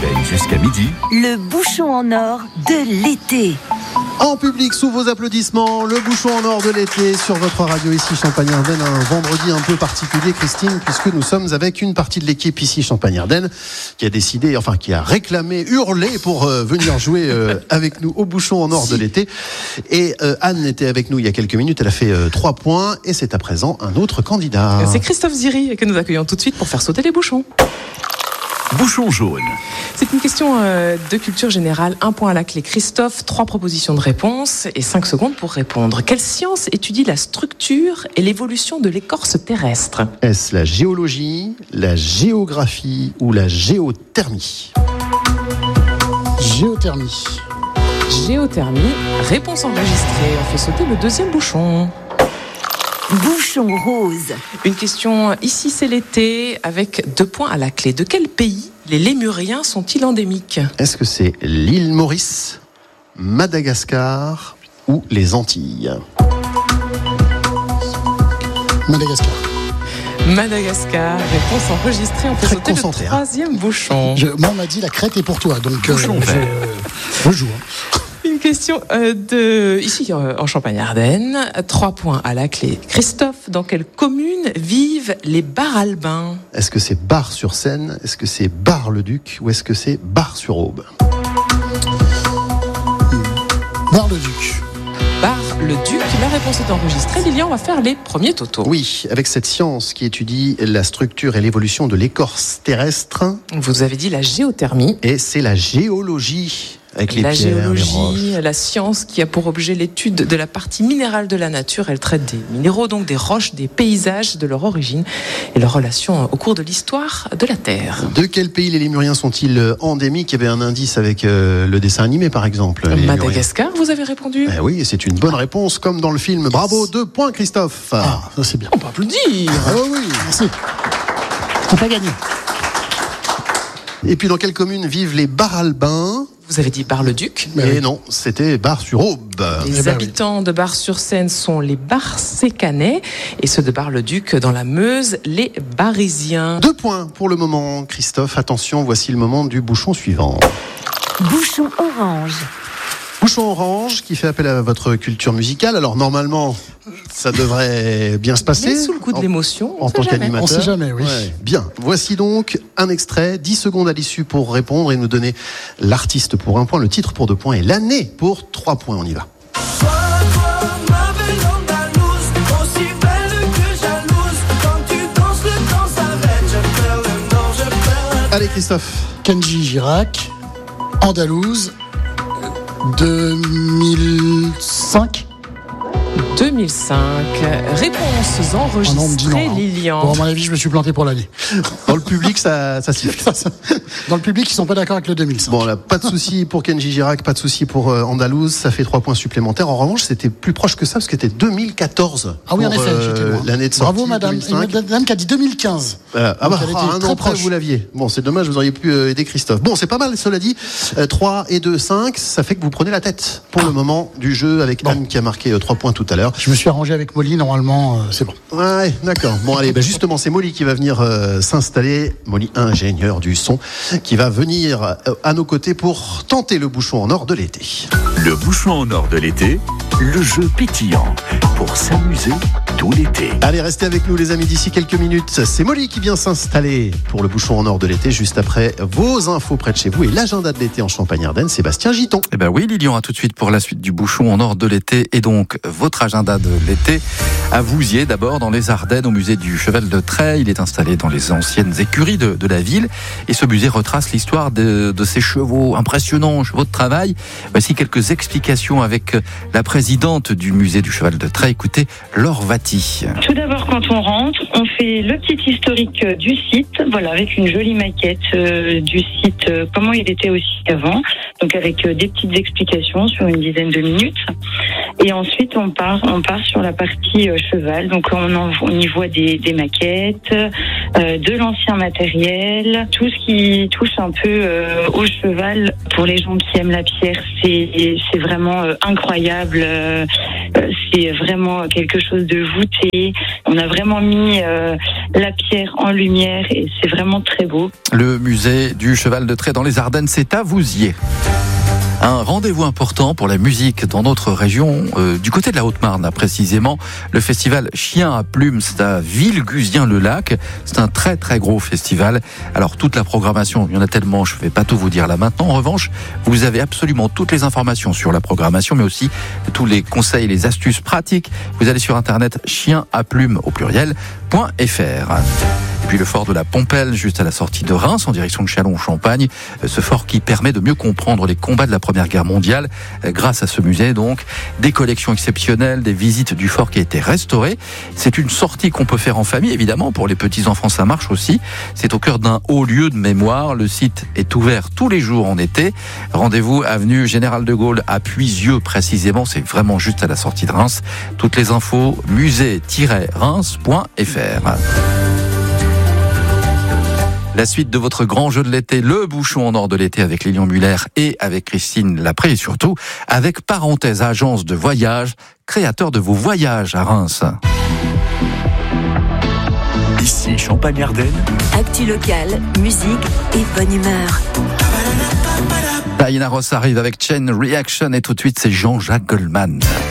Ardennes jusqu'à midi. Le bouchon en or de l'été. En public, sous vos applaudissements, le bouchon en or de l'été sur votre radio ici Champagne-Ardenne. Un vendredi un peu particulier, Christine, puisque nous sommes avec une partie de l'équipe ici Champagne-Ardenne qui a décidé, qui a réclamé, hurlé pour venir jouer avec nous au bouchon en or de l'été. Et Anne était avec nous il y a quelques minutes, elle a fait 3 points et c'est à présent un autre candidat. C'est Christophe Ziri que nous accueillons tout de suite pour faire sauter les bouchons. Bouchon jaune. C'est une question de culture générale. 1 point à la clé. Christophe, 3 propositions de réponse et 5 secondes pour répondre. Quelle science étudie la structure et l'évolution de l'écorce terrestre ? Est-ce la géologie, la géographie ou la géothermie ? Géothermie. Géothermie. Réponse enregistrée. On fait sauter le deuxième bouchon. Bouchon rose. Une question, ici c'est l'été, avec 2 points à la clé. De quel pays les lémuriens sont-ils endémiques ? Est-ce que c'est l'île Maurice, Madagascar ou les Antilles ? Madagascar. Madagascar, réponse enregistrée. On fait Très sauter concentré, le 3e bouchon. Moi, on m'a dit la crête est pour toi, donc Bouchon vert. je joue. Une question ici en Champagne-Ardenne. 3 points à la clé. Christophe, dans quelle commune vivent les Bar-Albins ? Est-ce que c'est Bar-sur-Seine ? Est-ce que c'est Bar-le-Duc ? Ou est-ce que c'est Bar-sur-Aube ? Bar-le-Duc. Bar-le-Duc, la réponse est enregistrée. Lilian, on va faire les premiers totos. Oui, avec cette science qui étudie la structure et l'évolution de l'écorce terrestre. Vous avez dit la géothermie. Et c'est la géologie. Avec les La pierres, les géologie, roches. la science qui a pour objet l'étude de la partie minérale de la nature. Elle traite des minéraux, donc des roches, des paysages, de leur origine et leur relation au cours de l'histoire de la Terre. De quel pays les lémuriens sont-ils endémiques ? Il y avait un indice avec le dessin animé, par exemple. les lémuriens. Madagascar, vous avez répondu ? Eh oui, et c'est une bonne réponse, comme dans le film. Bravo, 2 points, Christophe. Ah, ça c'est bien. On peut applaudir. Ah oui, merci. C'est pas gagné. Et puis, dans quelle commune vivent les Bar-Albins ? Vous avez dit Bar-le-Duc. Et non, c'était Bar-sur-Aube. Les habitants de Bar-sur-Seine sont les Bar-Sécanais et ceux de Bar-le-Duc dans la Meuse, les Barisiens. 2 points pour le moment, Christophe. Attention, voici le moment du bouchon suivant. Bouchon orange. Bouchon orange qui fait appel à votre culture musicale. Alors normalement, ça devrait bien se passer. Mais sous le coup de l'émotion, En tant qu'animateur. On sait jamais, oui. Ouais. Bien. Voici donc un extrait, 10 secondes à l'issue pour répondre et nous donner l'artiste pour 1 point, le titre pour 2 points et l'année pour 3 points. On y va. Allez Christophe. Kenji Girac, Andalouse, 2005. 2005. Réponses enregistrées, Lilian. Bon, à mon avis, je me suis planté pour l'année. Dans le public, ça siffle. Dans le public, ils sont pas d'accord avec le 2005. Bon, là, pas de souci pour Kenji Girac, pas de souci pour Andalouse. Ça fait 3 points supplémentaires. En revanche, c'était plus proche que ça parce que c'était 2014. Ah oui, en pour, effet, j'étais loin. l'année de sortie. Bravo, madame. 2005. Une madame qui a dit 2015. Un elle était an très après, proche. vous l'aviez. Bon, c'est dommage, vous auriez pu aider Christophe. Bon, c'est pas mal, cela dit. 3 et 2, 5. Ça fait que vous prenez la tête pour le moment du jeu avec Anne qui a marqué 3 points tout à l'heure. Je me suis arrangé avec Molly, normalement, c'est bon. Ouais, d'accord. Bon, allez, justement, c'est Molly qui va venir s'installer. Molly, ingénieur du son, qui va venir à nos côtés pour tenter le bouchon en or de l'été. Le bouchon en or de l'été, le jeu pétillant pour s'amuser tout l'été. Allez, restez avec nous les amis d'ici quelques minutes. C'est Molly qui vient s'installer pour le bouchon en or de l'été, juste après vos infos près de chez vous et l'agenda de l'été en Champagne-Ardenne, Sébastien Giton. Eh ben oui, Lilian, à tout de suite pour la suite du bouchon en or de l'été et donc votre agenda de l'été à Vouziers, d'abord dans les Ardennes, au musée du Cheval de Trait. Il est installé dans les anciennes écuries de la ville et ce musée retrace l'histoire de ces chevaux impressionnants, chevaux de travail. Voici quelques explications avec la présidente du musée du Cheval de Trait. Écoutez, Laure Vati. Tout d'abord, quand on rentre, on fait le petit historique du site, voilà, avec une jolie maquette du site, comment il était aussi avant, donc avec des petites explications sur une dizaine de minutes. Et ensuite, on part sur la partie cheval. Donc, on y voit des maquettes, de l'ancien matériel, tout ce qui touche un peu au cheval. Pour les gens qui aiment la pierre, c'est vraiment incroyable. C'est vraiment quelque chose de voûté. On a vraiment mis la pierre en lumière et c'est vraiment très beau. Le musée du cheval de trait dans les Ardennes, c'est à Vouziers. Un rendez-vous important pour la musique dans notre région, du côté de la Haute-Marne précisément, le festival Chien à Plumes, c'est à Villegusien-le-Lac. C'est un très très gros festival. Alors toute la programmation, il y en a tellement, je ne vais pas tout vous dire là maintenant. En revanche, vous avez absolument toutes les informations sur la programmation, mais aussi tous les conseils, les astuces pratiques. Vous allez sur internet chienaplumes au pluriel.fr. Et puis le fort de la Pompelle, juste à la sortie de Reims, en direction de Châlons-en-Champagne. Ce fort qui permet de mieux comprendre les combats de la Première Guerre mondiale, grâce à ce musée donc. Des collections exceptionnelles, des visites du fort qui a été restauré. C'est une sortie qu'on peut faire en famille, évidemment. Pour les petits-enfants, ça marche aussi. C'est au cœur d'un haut lieu de mémoire. Le site est ouvert tous les jours en été. Rendez-vous avenue Général de Gaulle à Puisieux, précisément. C'est vraiment juste à la sortie de Reims. Toutes les infos, musée-reims.fr. La suite de votre grand jeu de l'été, le bouchon en or de l'été avec Lilian Muller et avec Christine Lapré et surtout avec Parenthèse, agence de voyage, créateur de vos voyages à Reims. Ici Champagne-Ardenne. Actu locale, musique et bonne humeur. Diana Ross arrive avec Chain Reaction et tout de suite c'est Jean-Jacques Goldman.